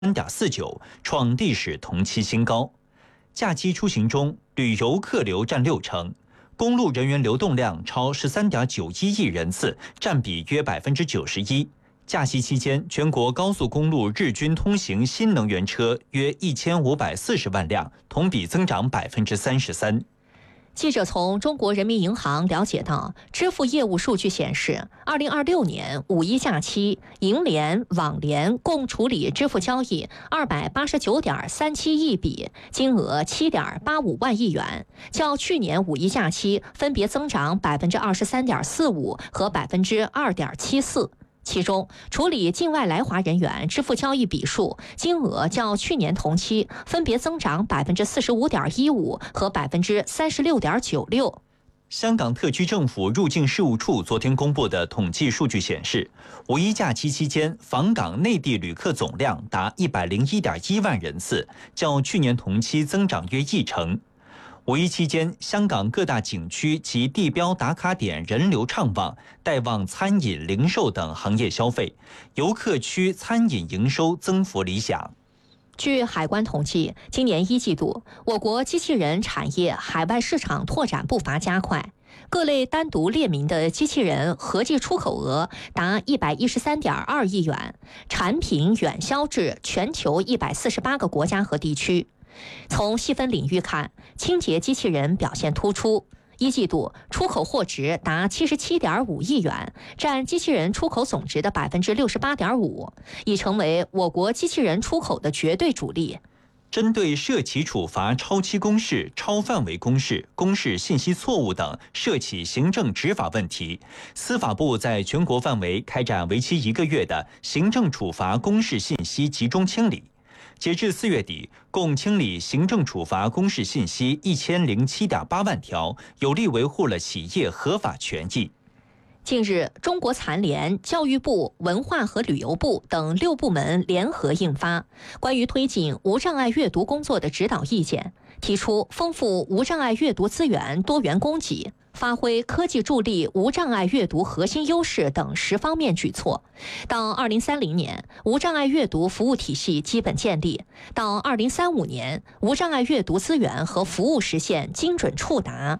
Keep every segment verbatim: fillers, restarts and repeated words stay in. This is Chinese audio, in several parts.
三点四九，创历史同期新高。假期出行中，旅游客流占六成，公路人员流动量超十三点九一亿人次，占比约百分之九十一。假期期间，全国高速公路日均通行新能源车约一千五百四十万辆，同比增长百分之三十三。 记者从中国人民银行了解到，支付业务数据显示，二零二六年五一假期，银联、网联共处理支付交易二百八十九点三七亿笔，金额七点八五万亿元，较去年五一假期分别增长百分之二十三点四五和百分之二点七四。其中，处理境外来华人员支付交易笔数金额较去年同期分别增长百分之四十五点一五和百分之三十六点九六。 香港特区政府入境事务处昨天公布的统计数据显示，五一假期期间访港内地旅客总量达一百零一点一万人次，较去年同期增长约一成。五一期间，香港各大景区及地标打卡点人流畅旺，带旺餐饮、零售等行业消费，游客区餐饮营收增幅理想。 据海关统计，今年一季度，我国机器人产业海外市场拓展步伐加快，各类单独列明的机器人合计出口额达一百一十三点二亿元，产品远销至全球一百四十八个国家和地区。从细分领域看，清洁机器人表现突出，一季度出口货值达七十七点五亿元，占机器人出口总值的百分之六十八点五，已成为我国机器人出口的绝对主力。 针对涉企处罚超期公示、超范围公示、公示信息错误等涉企行政执法问题，司法部在全国范围开展为期一个月的行政处罚公示信息集中清理。截至四月底，共清理行政处罚公示信息一千零七点八万条，有力维护了企业合法权益。 近日，中国残联、教育部、文化和旅游部等六部门联合印发关于推进无障碍阅读工作的指导意见，提出丰富无障碍阅读资源多元供给，发挥科技助力无障碍阅读核心优势等十方面举措。到二零三零年，无障碍阅读服务体系基本建立；到二零三五年，无障碍阅读资源和服务实现精准触达。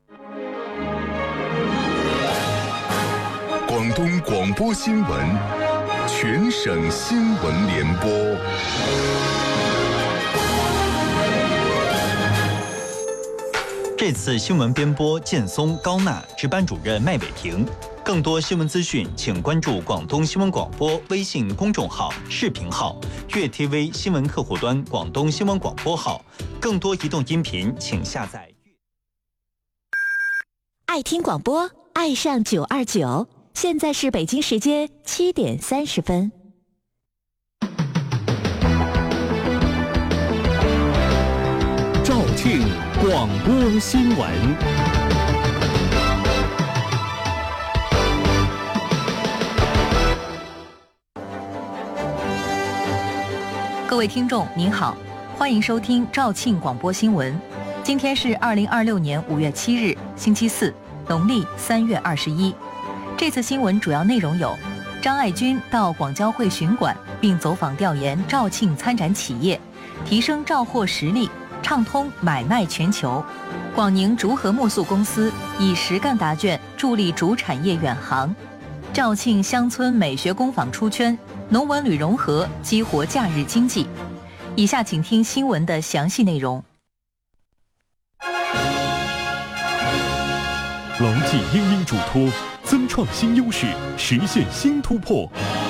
广东广播新闻，全省新闻联播。 这次新闻编播建松、高娜，值班主任麦伟婷。更多新闻资讯，请关注广东新闻广播微信公众号、视频号、粤 T V 新闻客户端广东新闻广播号。更多移动音频，请下载。 爱听广播，爱上九二九。现在是北京时间七点三十分。 肇庆广播新闻。 各位听众您好，欢迎收听肇庆广播新闻。今天是二零二六年五月七日，星期四，农历三月二十一。这次新闻主要内容有：张爱军到广交会巡馆，并走访调研肇庆参展企业，提升肇货实力，畅通买卖全球；广宁竹河木塑公司以实干答卷助力竹产业远航；肇庆乡村美学工坊出圈，农文旅融合激活假日经济。以下请听新闻的详细内容。 牢记殷殷嘱托，增创新优势，实现新突破。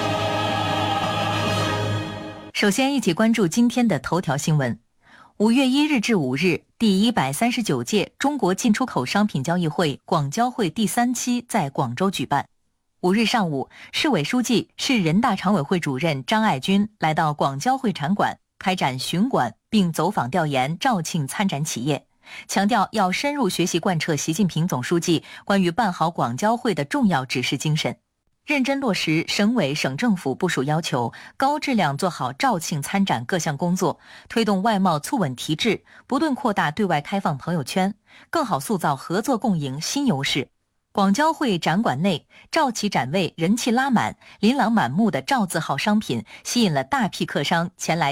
首先，一起关注今天的头条新闻。五月一日至五日，第一百三十九届中国进出口商品交易会广交会第三期在广州举办。五日上午，市委书记、市人大常委会主任张爱军来到广交会场馆，开展巡馆并走访调研肇庆参展企业，强调要深入学习贯彻习近平总书记关于办好广交会的重要指示精神，认真落实省委省政府部署要求，高质量做好肇庆参展各项工作，推动外贸促稳提质，不断扩大对外开放朋友圈，更好塑造合作共赢新优势。 广交会展馆内，赵旗展位人气拉满，琳琅满目的赵字号商品吸引了大批客商前来